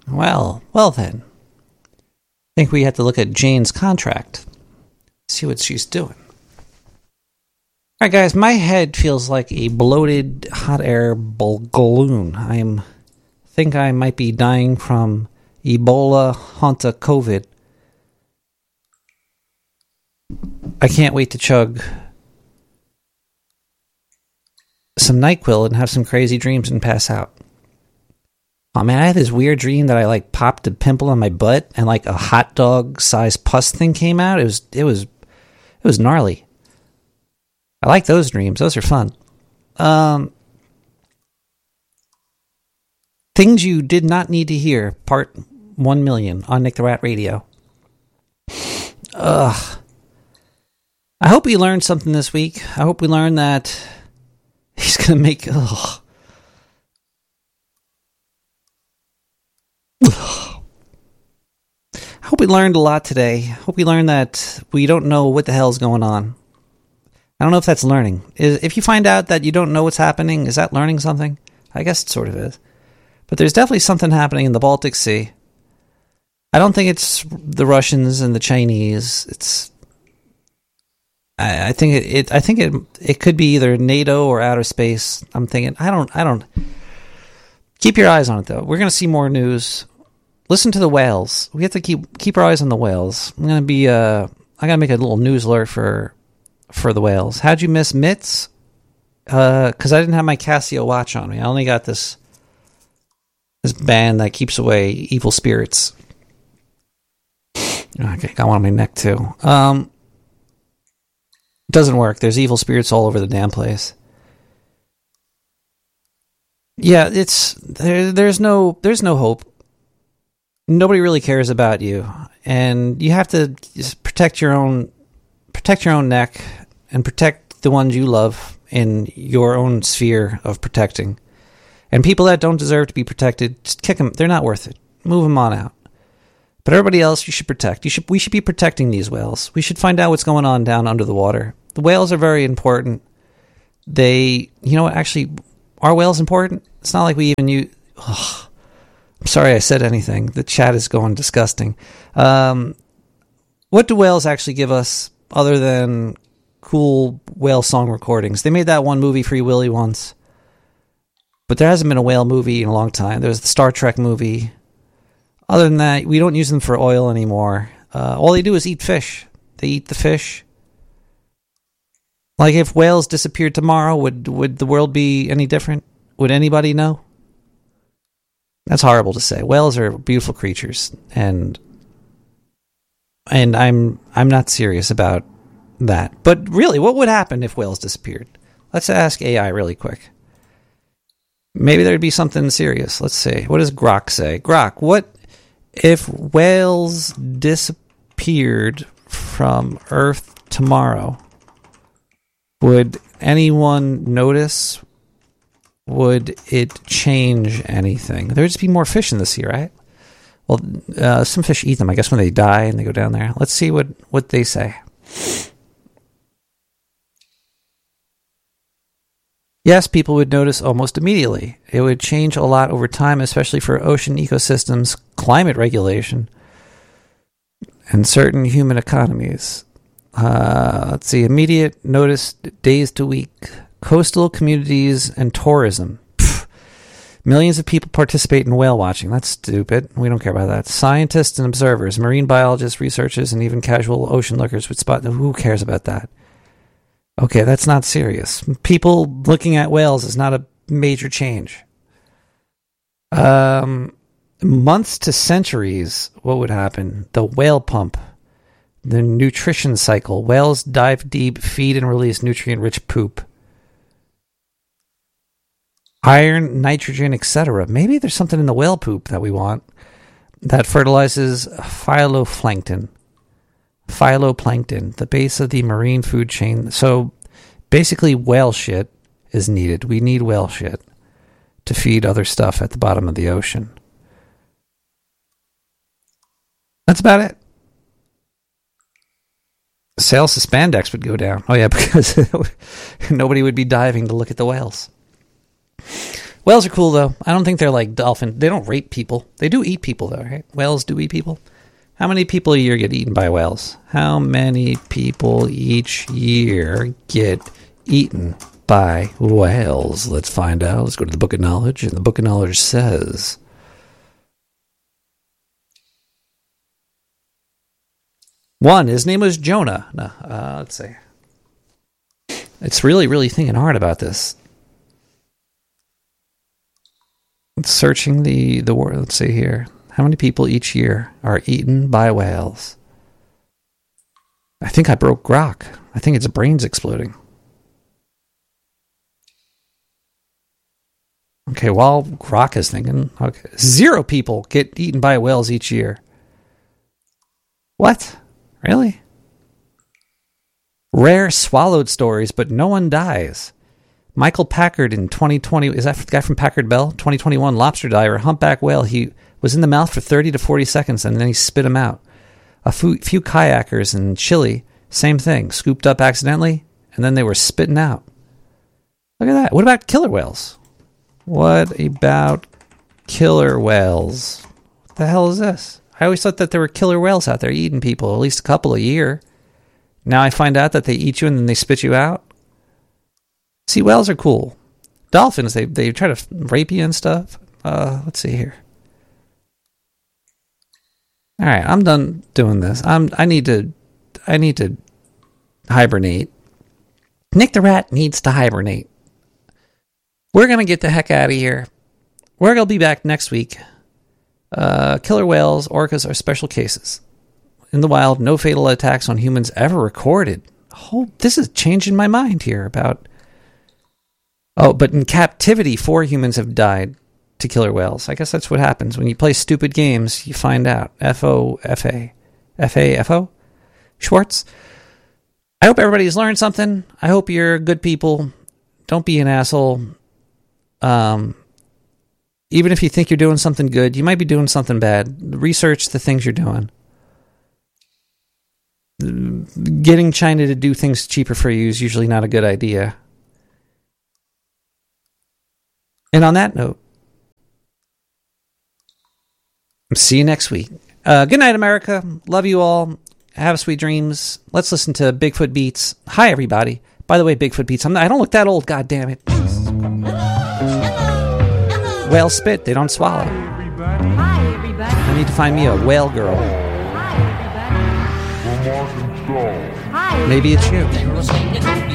Well then. I think we have to look at Jane's contract. See what she's doing. Alright guys, my head feels like a bloated hot air balloon. I think I might be dying from Ebola Hanta COVID. I can't wait to chug some NyQuil and have some crazy dreams and pass out. Oh man, I had this weird dream that I popped a pimple on my butt and a hot dog sized pus thing came out. It was gnarly. I like those dreams. Those are fun. Things you did not need to hear, part 1 million on Nick the Rat Radio. I hope we learned something this week. I hope we learned that he's going to make... I hope we learned a lot today. I hope we learned that we don't know what the hell's going on. I don't know if that's learning. If you find out that you don't know what's happening, is that learning something? I guess it sort of is. But there's definitely something happening in the Baltic Sea. I don't think it's the Russians and the Chinese. I think it could be either NATO or outer space. I'm thinking I don't. Keep your eyes on it though. We're going to see more news. Listen to the whales. We have to keep our eyes on the whales. I got to make a little news alert for the whales. How'd you miss Mitts? Because I didn't have my Casio watch on me. I only got this band that keeps away evil spirits. Okay, got one on my neck too. It doesn't work. There's evil spirits all over the damn place. Yeah, there's no hope. Nobody really cares about you, and you have to just protect your own neck and protect the ones you love in your own sphere of protecting. And people that don't deserve to be protected, just kick them. They're not worth it. Move them on out. But everybody else, you should protect. We should be protecting these whales. We should find out what's going on down under the water. The whales are very important. Actually, are whales important? It's not like we even use... I'm sorry I said anything. The chat is going disgusting. What do whales actually give us other than cool whale song recordings? They made that one movie, Free Willy, once. But there hasn't been a whale movie in a long time. There's the Star Trek movie. Other than that, we don't use them for oil anymore. All they do is eat fish. They eat the fish. Like if whales disappeared tomorrow, would the world be any different? Would anybody know? That's horrible to say. Whales are beautiful creatures, and I'm not serious about that. But really, what would happen if whales disappeared? Let's ask AI really quick. Maybe there'd be something serious. Let's see. What does Grok say? Grok, what if whales disappeared from Earth tomorrow? Would anyone notice? Would it change anything? There'd just be more fish in the sea, right? Well, some fish eat them, I guess, when they die and they go down there. Let's see what they say. Yes, people would notice almost immediately. It would change a lot over time, especially for ocean ecosystems, climate regulation, and certain human economies. Let's see. Immediate notice days to week. Coastal communities and tourism. Millions of people participate in whale watching. That's stupid. We don't care about that. Scientists and observers, marine biologists, researchers, and even casual ocean lookers would spot. Who cares about that? Okay, that's not serious. People looking at whales is not a major change. Months to centuries, what would happen? The whale pump. The nutrition cycle. Whales dive deep, feed and release nutrient-rich poop. Iron, nitrogen, etc. Maybe there's something in the whale poop that we want that fertilizes phytoplankton. Phytoplankton, the base of the marine food chain. So basically whale shit is needed. We need whale shit to feed other stuff at the bottom of the ocean. That's about it. Sales to spandex would go down. Oh yeah, because nobody would be diving to look at the whales. Whales are cool, though. I don't think they're like dolphins. They don't rape people. They do eat people, though, right? Whales do eat people. How many people a year get eaten by whales? How many people each year get eaten by whales? Let's find out. Let's go to the Book of Knowledge. And the Book of Knowledge says... one, his name was Jonah. No, let's see. It's really thinking hard about this. It's searching the word. Let's see here. How many people each year are eaten by whales? I think I broke Grok. I think its brain's exploding. Okay, while Grok is thinking, okay, 0 people get eaten by whales each year. What? Really? Rare swallowed stories, but no one dies. Michael Packard in 2020, is that the guy from Packard Bell? 2021, lobster diver, humpback whale. He was in the mouth for 30 to 40 seconds and then he spit him out. A few kayakers in Chile, same thing, scooped up accidentally and then they were spitting out. Look at that. What about killer whales? What about killer whales? What the hell is this? I always thought that there were killer whales out there eating people, at least a couple a year. Now I find out that they eat you and then they spit you out. See, whales are cool. Dolphins, they try to rape you and stuff. Let's see here. All right, I'm done doing this. I need to hibernate. Nick the Rat needs to hibernate. We're gonna get the heck out of here. We're gonna be back next week. Killer whales, orcas are special cases. In the wild, no fatal attacks on humans ever recorded. Oh, this is changing my mind here about... Oh, but in captivity, 4 humans have died to killer whales. I guess that's what happens. When you play stupid games, you find out. F-O-F-A. F-A-F-O? Schwartz? I hope everybody's learned something. I hope you're good people. Don't be an asshole. Even if you think you're doing something good, you might be doing something bad. Research the things you're doing. Getting China to do things cheaper for you is usually not a good idea. And on that note, see you next week. Good night, America. Love you all. Have sweet dreams. Let's listen to Bigfoot Beats. Hi, everybody. By the way, Bigfoot Beats. I don't look that old, God damn it. Whale spit. They don't swallow. Hi, everybody. I need to find me a whale girl. Hi, everybody. Hi. Maybe it's you.